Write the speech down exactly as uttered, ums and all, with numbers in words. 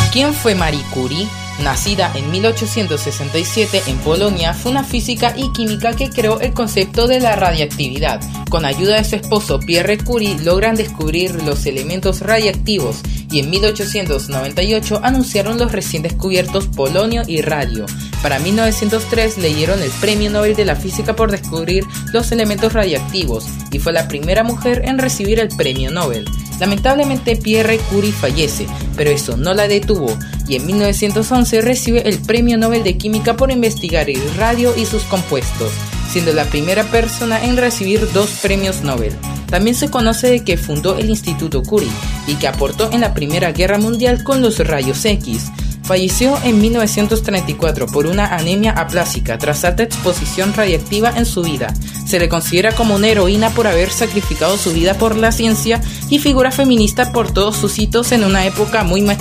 ¿Quién fue Marie Curie? Nacida en mil ochocientos sesenta y siete en Polonia, fue una física y química que creó el concepto de la radiactividad. Con ayuda de su esposo Pierre Curie logran descubrir los elementos radiactivos y en mil ochocientos noventa y ocho anunciaron los recién descubiertos polonio y radio. Para mil novecientos tres le dieron el Premio Nobel de la Física por descubrir los elementos radiactivos y fue la primera mujer en recibir el Premio Nobel. Lamentablemente Pierre Curie fallece, pero eso no la detuvo y en mil novecientos once recibe el Premio Nobel de Química por investigar el radio y sus compuestos, siendo la primera persona en recibir dos premios Nobel. También se conoce de que fundó el Instituto Curie y que aportó en la Primera Guerra Mundial con los rayos X. Falleció en mil novecientos treinta y cuatro por una anemia aplásica tras alta exposición radiactiva en su vida. Se le considera como una heroína por haber sacrificado su vida por la ciencia y figura feminista por todos sus hitos en una época muy machista.